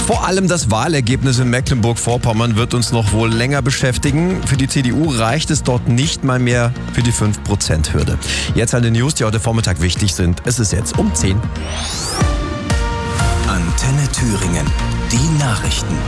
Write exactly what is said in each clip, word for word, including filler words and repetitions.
Vor allem das Wahlergebnis in Mecklenburg-Vorpommern wird uns noch wohl länger beschäftigen. Für die C D U reicht es dort nicht mal mehr für die fünf Prozent Hürde. Jetzt an den News, die heute Vormittag wichtig sind. Es ist jetzt um zehn. Antenne Thüringen. Die Nachrichten.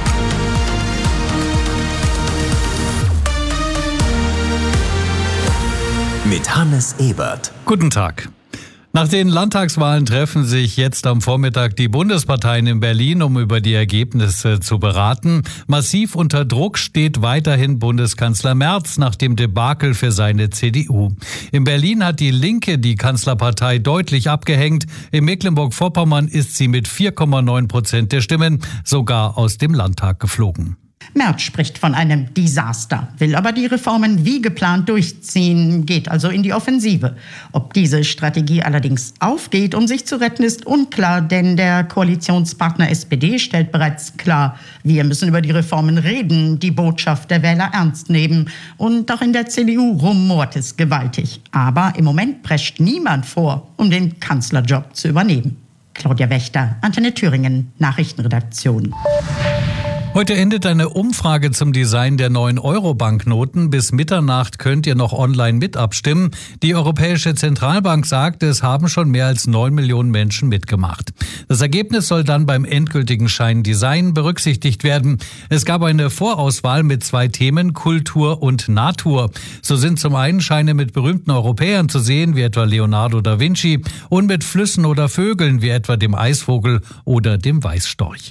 Mit Hannes Ebert. Guten Tag. Nach den Landtagswahlen treffen sich jetzt am Vormittag die Bundesparteien in Berlin, um über die Ergebnisse zu beraten. Massiv unter Druck steht weiterhin Bundeskanzler Merz nach dem Debakel für seine C D U. In Berlin hat die Linke die Kanzlerpartei deutlich abgehängt. In Mecklenburg-Vorpommern ist sie mit vier Komma neun Prozent der Stimmen sogar aus dem Landtag geflogen. Merz spricht von einem Desaster, will aber die Reformen wie geplant durchziehen, geht also in die Offensive. Ob diese Strategie allerdings aufgeht, um sich zu retten, ist unklar, denn der Koalitionspartner S P D stellt bereits klar, wir müssen über die Reformen reden, die Botschaft der Wähler ernst nehmen. Und auch in der C D U rumort es gewaltig. Aber im Moment prescht niemand vor, um den Kanzlerjob zu übernehmen. Claudia Wächter, Antenne Thüringen, Nachrichtenredaktion. Heute endet eine Umfrage zum Design der neuen Euro-Banknoten. Bis Mitternacht könnt ihr noch online mit abstimmen. Die Europäische Zentralbank sagt, es haben schon mehr als neun Millionen Menschen mitgemacht. Das Ergebnis soll dann beim endgültigen Scheindesign berücksichtigt werden. Es gab eine Vorauswahl mit zwei Themen, Kultur und Natur. So sind zum einen Scheine mit berühmten Europäern zu sehen, wie etwa Leonardo da Vinci, und mit Flüssen oder Vögeln, wie etwa dem Eisvogel oder dem Weißstorch.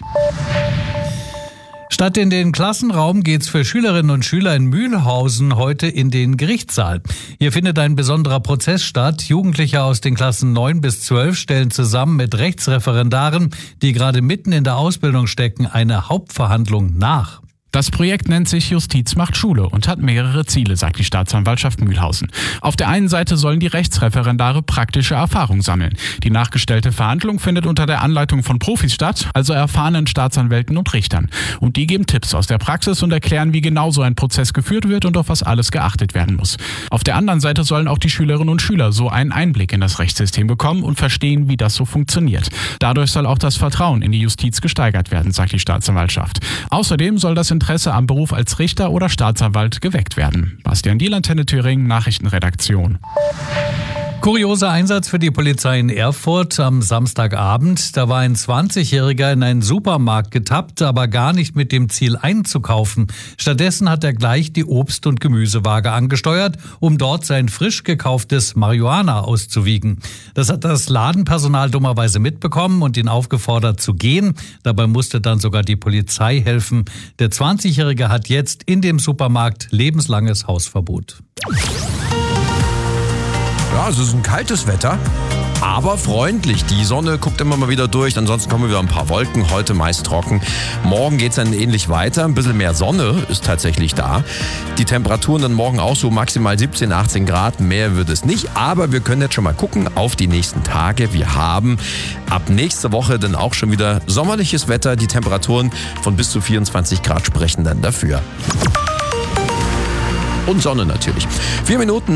Statt in den Klassenraum geht's für Schülerinnen und Schüler in Mühlhausen heute in den Gerichtssaal. Hier findet ein besonderer Prozess statt. Jugendliche aus den Klassen neun bis zwölf stellen zusammen mit Rechtsreferendaren, die gerade mitten in der Ausbildung stecken, eine Hauptverhandlung nach. Das Projekt nennt sich Justiz macht Schule und hat mehrere Ziele, sagt die Staatsanwaltschaft Mühlhausen. Auf der einen Seite sollen die Rechtsreferendare praktische Erfahrung sammeln. Die nachgestellte Verhandlung findet unter der Anleitung von Profis statt, also erfahrenen Staatsanwälten und Richtern. Und die geben Tipps aus der Praxis und erklären, wie genau so ein Prozess geführt wird und auf was alles geachtet werden muss. Auf der anderen Seite sollen auch die Schülerinnen und Schüler so einen Einblick in das Rechtssystem bekommen und verstehen, wie das so funktioniert. Dadurch soll auch das Vertrauen in die Justiz gesteigert werden, sagt die Staatsanwaltschaft. Außerdem soll das Interesse am Beruf als Richter oder Staatsanwalt geweckt werden. Bastian Diel, Antenne Thüringen, Nachrichtenredaktion. Kurioser Einsatz für die Polizei in Erfurt am Samstagabend. Da war ein zwanzigjähriger in einen Supermarkt getappt, aber gar nicht mit dem Ziel einzukaufen. Stattdessen hat er gleich die Obst- und Gemüsewaage angesteuert, um dort sein frisch gekauftes Marihuana auszuwiegen. Das hat das Ladenpersonal dummerweise mitbekommen und ihn aufgefordert zu gehen. Dabei musste dann sogar die Polizei helfen. Der zwanzigjährige hat jetzt in dem Supermarkt lebenslanges Hausverbot. Ja, es ist ein kaltes Wetter, aber freundlich. Die Sonne guckt immer mal wieder durch, ansonsten kommen wieder ein paar Wolken, heute meist trocken. Morgen geht es dann ähnlich weiter, ein bisschen mehr Sonne ist tatsächlich da. Die Temperaturen dann morgen auch so maximal siebzehn, achtzehn Grad, mehr wird es nicht. Aber wir können jetzt schon mal gucken auf die nächsten Tage. Wir haben ab nächste Woche dann auch schon wieder sommerliches Wetter. Die Temperaturen von bis zu vierundzwanzig Grad sprechen dann dafür. Und Sonne natürlich. Vier Minuten